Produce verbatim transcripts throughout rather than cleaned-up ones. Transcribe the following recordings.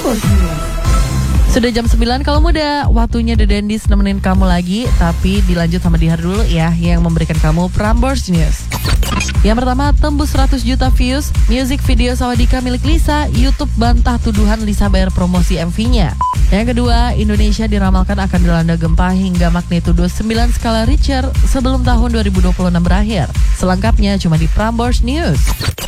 Prambors News. Sudah jam sembilan kalau muda, waktunya The Dandies nemenin kamu lagi. Tapi dilanjut sama Dihar dulu ya, yang memberikan kamu Prambors News. Yang pertama, tembus seratus juta views, music video Sawadika milik Lisa, YouTube bantah tuduhan Lisa bayar promosi M V-nya. Yang kedua, Indonesia diramalkan akan dilanda gempa hingga magnitudo sembilan skala Richter sebelum tahun dua ribu dua puluh enam berakhir. Selengkapnya cuma di Prambors News.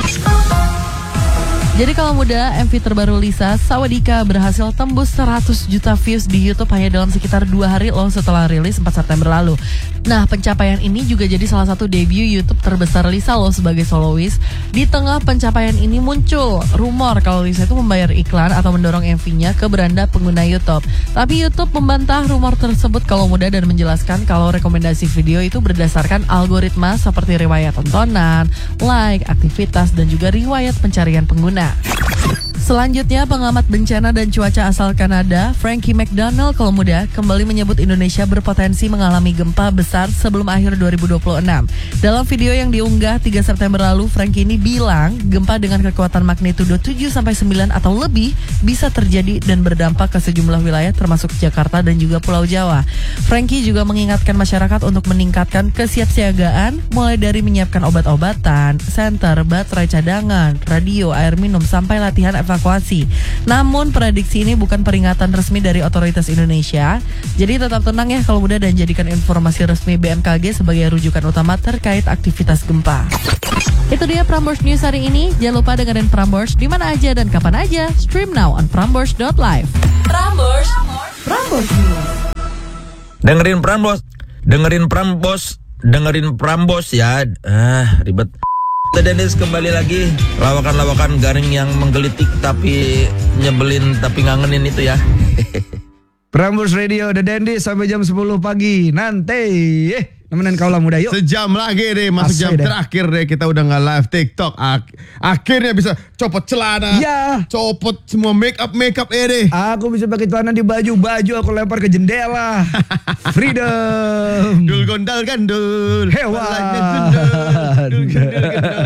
Jadi kalau muda, M V terbaru Lisa, Sawadika berhasil tembus seratus juta views di YouTube hanya dalam sekitar dua hari loh setelah rilis empat September lalu. Nah, pencapaian ini juga jadi salah satu debut YouTube terbesar Lisa loh sebagai soloist. Di tengah pencapaian ini muncul rumor kalau Lisa itu membayar iklan atau mendorong M V-nya ke beranda pengguna YouTube. Tapi YouTube membantah rumor tersebut kalau muda dan menjelaskan kalau rekomendasi video itu berdasarkan algoritma seperti riwayat tontonan, like, aktivitas, dan juga riwayat pencarian pengguna. Selanjutnya, pengamat bencana dan cuaca asal Kanada, Frankie McDonald kalau muda, kembali menyebut Indonesia berpotensi mengalami gempa besar sebelum akhir dua ribu dua puluh enam. Dalam video yang diunggah tiga September lalu, Frankie ini bilang gempa dengan kekuatan magnitudo tujuh sampai sembilan atau lebih bisa terjadi dan berdampak ke sejumlah wilayah termasuk Jakarta dan juga Pulau Jawa. Frankie juga mengingatkan masyarakat untuk meningkatkan kesiapsiagaan mulai dari menyiapkan obat-obatan, senter, baterai cadangan, radio, air minum, sampai latihan evakuasi. Namun prediksi ini bukan peringatan resmi dari otoritas Indonesia. Jadi tetap tenang ya kalau muda dan jadikan informasi resmi B M K G sebagai rujukan utama terkait aktivitas gempa. Itu dia Prambors News hari ini. Jangan lupa dengerin Prambors di mana aja dan kapan aja. Stream now on prambors dot live. Prambors, Prambors News. Dengerin Prambors, dengerin Prambors, dengerin Prambors ya. Ah, ribet. The Dandies kembali lagi, lawakan-lawakan garing yang menggelitik tapi nyebelin tapi ngangenin itu ya. Prambors Radio The Dandies sampai jam sepuluh pagi nanti. Eh, nemenin kaulah muda yuk. Sejam lagi deh, masuk Asli jam deh. terakhir deh kita udah nggak live TikTok. Ak- akhirnya bisa copot celana, Ya. copot semua make up make up eh deh. Aku bisa pakai celana di baju, baju aku lempar ke jendela. Freedom. Dul gondal gandul, Hewan. Palanya gundul, dul gondal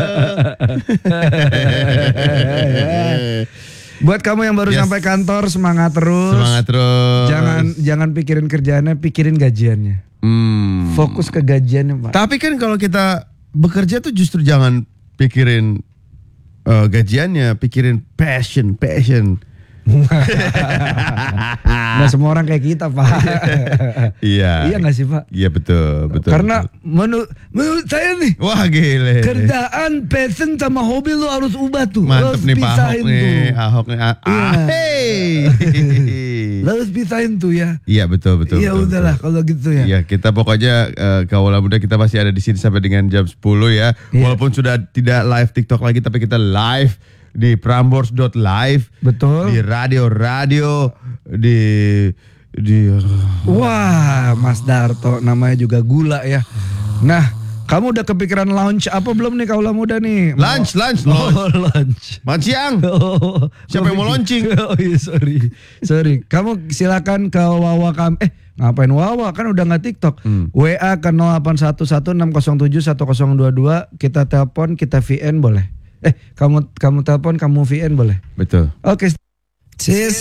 gandul. Buat kamu yang baru Yes. sampai kantor, semangat terus. Semangat terus. Jangan jangan pikirin kerjaannya, pikirin gajiannya. Hmm. Fokus ke gajiannya, Pak. Tapi kan kalau kita bekerja tuh justru jangan pikirin uh, gajiannya, pikirin passion, passion. Nggak semua orang kayak kita, Pak. Iya. Iya nggak sih, Pak? Iya betul, betul. Karena betul. menurut menurut saya nih, Wah gile. kerjaan, passion sama hobi lu harus ubah tuh. Mantep Harus nih Pak Ahok pisahin nih, tuh. Ahok nih. Ah, Iya. ah, hey. Lu harus pisahin tuh ya. Iya betul betul. Iya betul, udahlah betul. kalau gitu ya. Iya kita pokoknya uh, kaula muda kita masih ada di sini sampai dengan jam sepuluh ya. Iya. Walaupun sudah tidak live TikTok lagi tapi kita live di prambors dot live. Betul. Di radio-radio di di Wah, Mas Darto namanya juga gula ya. Nah, kamu udah kepikiran launch apa belum nih kaulah muda nih? lunch lunch Oh, lunch. launch. Makan siang. Oh, Siapa yang mau launching? Oh iya sorry, sorry. Kamu silakan ke Wawa kam. Eh ngapain Wawa kan udah nggak TikTok. Hmm. W A ke nol delapan satu satu enam nol tujuh satu nol dua dua. Kita telepon, kita V N boleh. Eh kamu kamu telepon, kamu V N boleh. Betul. Oke. Sis.